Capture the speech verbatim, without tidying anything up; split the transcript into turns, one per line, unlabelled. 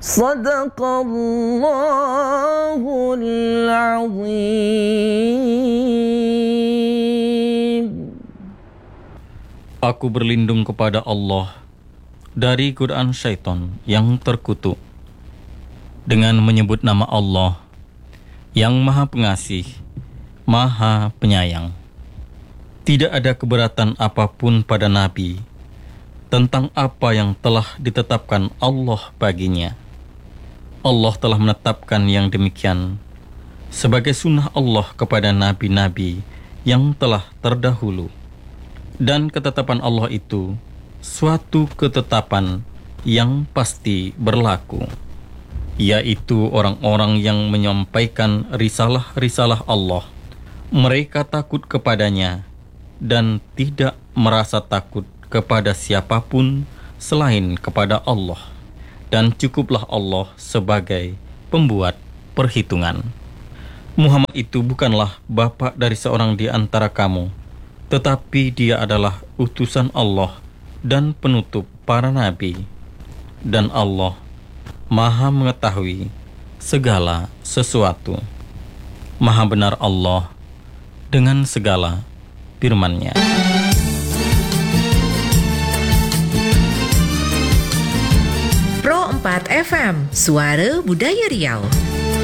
Sadaqallahul azim.
Aku berlindung kepada Allah dari godaan syaitan yang terkutuk dengan menyebut nama Allah yang Maha Pengasih, Maha Penyayang. Tidak ada keberatan apapun pada Nabi tentang apa yang telah ditetapkan Allah baginya. Allah telah menetapkan yang demikian sebagai sunnah Allah kepada nabi-nabi yang telah terdahulu. Dan ketetapan Allah itu suatu ketetapan yang pasti berlaku, yaitu orang-orang yang menyampaikan risalah-risalah Allah. Mereka takut kepadanya dan tidak merasa takut kepada siapapun selain kepada Allah. Dan cukuplah Allah sebagai pembuat perhitungan. Muhammad itu bukanlah bapa dari seorang di antara kamu, tetapi dia adalah utusan Allah dan penutup para nabi. Dan Allah Maha mengetahui segala sesuatu. Maha benar Allah dengan segala firman-Nya.
Pro empat F M, Suara Budaya Riau.